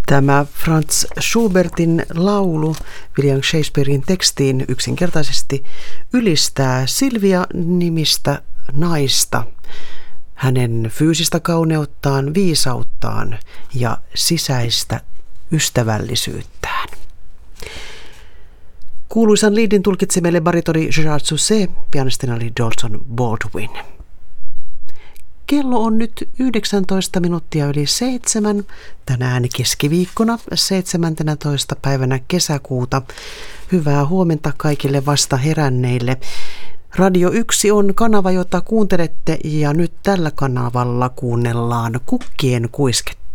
Tämä Franz Schubertin laulu William Shakespearein tekstiin yksinkertaisesti ylistää Silvia-nimistä naista, hänen fyysistä kauneuttaan, viisauttaan ja sisäistä ystävällisyyttään. Kuuluisan liidin tulkitsi meille baritoni Gerard Sousset, pianistina oli Dalton Baldwin. Kello on nyt 19 minuuttia yli 7, tänään keskiviikkona 17. päivänä kesäkuuta. Hyvää huomenta kaikille vasta heränneille. Radio 1 on kanava, jota kuuntelette, ja nyt tällä kanavalla kuunnellaan kukkien kuisketta.